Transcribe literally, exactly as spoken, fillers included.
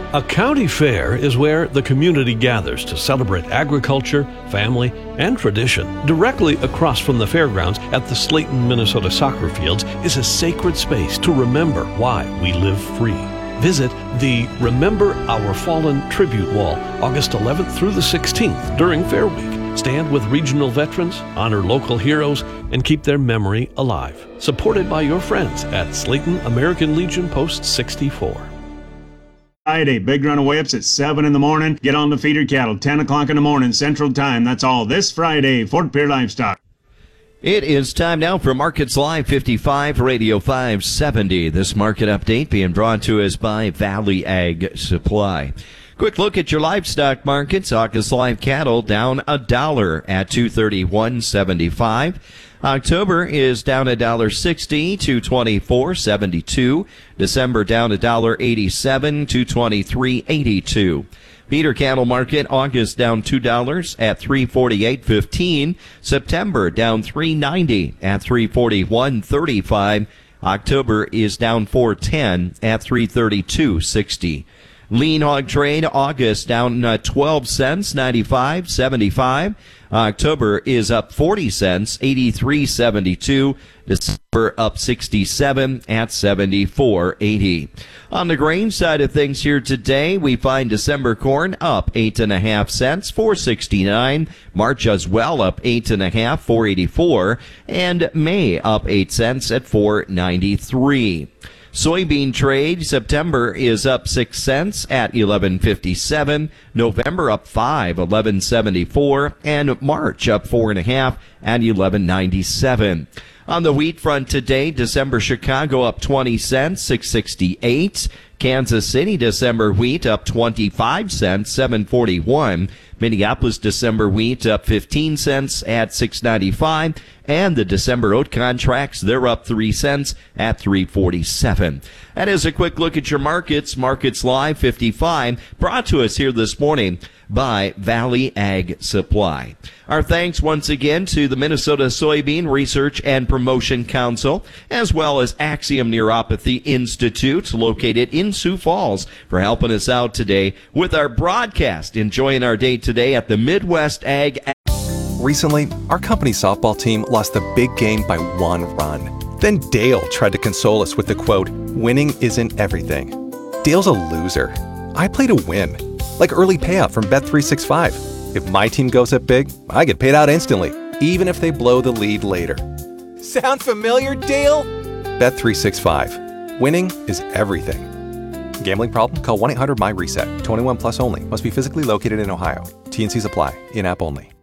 A county fair is where the community gathers to celebrate agriculture, family, and tradition. Directly across from the fairgrounds at the Slayton, Minnesota soccer fields is a sacred space to remember why we live free. Visit the Remember Our Fallen Tribute Wall August eleventh through the sixteenth during Fair Week. Stand with regional veterans, honor local heroes, and keep their memory alive. Supported by your friends at Slayton American Legion Post sixty-four. Friday, big runaway ups at seven in the morning. Get on the feeder cattle, ten o'clock in the morning, Central Time. That's all this Friday, Fort Pierre Livestock. It is time now for Markets Live fifty-five, Radio five seventy. This market update being brought to us by Valley Ag Supply. Quick look at your livestock markets. August live cattle down a dollar at two thirty-one seventy-five. October is down a dollar sixty, two twenty-four seventy-two. December down a dollar eighty-seven, two twenty-three eighty-two. Feeder cattle market, August down two dollars at three forty-eight fifteen. September down three ninety at three forty-one thirty-five. October is down four ten at three thirty-two sixty. Lean hog trade, August down uh, twelve cents, ninety-five seventy-five. October is up forty cents, eighty-three seventy-two. December up sixty-seven at seventy-four eighty. On the grain side of things here today, we find December corn up eight and a half cents, four sixty-nine. March as well up eight and a half, four eighty-four, and May up eight cents at four ninety-three. Soybean trade, September is up six cents at eleven fifty-seven. November up five, eleven seventy-four, and March up four and a half at eleven ninety-seven. On the wheat front today, December Chicago up twenty cents, six sixty-eight. Kansas City December wheat up twenty-five cents, seven forty-one. Minneapolis December wheat up fifteen cents at six ninety-five. And the December oat contracts, they're up three cents at three forty-seven. That is a quick look at your markets. Markets Live fifty-five, brought to us here this morning by Valley Ag Supply. Our thanks once again to the Minnesota Soybean Research and Promotion Council, as well as Axiom Neuropathy Institute, located in Sioux Falls, for helping us out today with our broadcast. Enjoying our day today at the Midwest Ag. Recently, our company's softball team lost the big game by one run. Then Dale tried to console us with the quote, "Winning isn't everything." Dale's a loser. I play to win. Like early payout from Bet three sixty-five. If my team goes up big, I get paid out instantly, even if they blow the lead later. Sound familiar, Dale? Bet three sixty-five. Winning is everything. Gambling problem? Call one eight hundred M Y RESET. twenty-one plus only. Must be physically located in Ohio. T and Cs apply. In-app only.